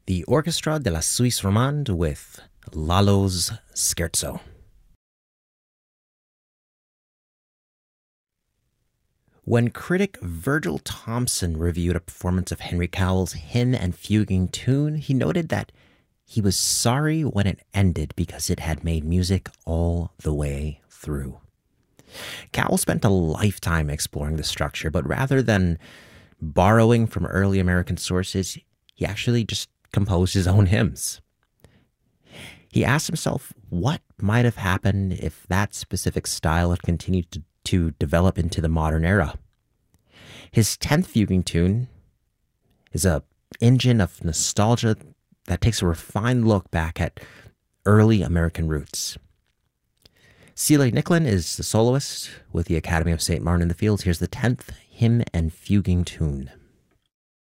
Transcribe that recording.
the Orchestra de la Suisse Romande with Lalo's Scherzo. When critic Virgil Thomson reviewed a performance of Henry Cowell's Hymn and Fuguing Tune, he noted that he was sorry when it ended because it had made music all the way through. Cowell spent a lifetime exploring the structure, but rather than borrowing from early American sources, he actually just composed his own hymns. He asked himself what might have happened if that specific style had continued to develop into the modern era. His 10th fuguing tune is an engine of nostalgia that takes a refined look back at early American roots. Celia Nicklin is the soloist with the Academy of St. Martin in the Fields. Here's the 10th Hymn and Fuguing Tune.